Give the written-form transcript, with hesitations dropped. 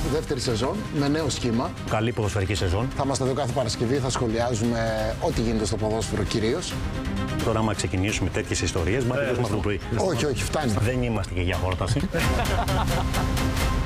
δεύτερη σεζόν με νέο σχήμα. Καλή ποδοσφαιρική σεζόν. Θα είμαστε εδώ κάθε Παρασκευή, θα σχολιάζουμε ό,τι γίνεται στο ποδόσφαιρο κυρίως. Τώρα, άμα ξεκινήσουμε τέτοιες ιστορίες, μα τελειώσουμε αυτό το πρωί. Όχι, φτάνει. Δεν είμαστε και για χόρταση.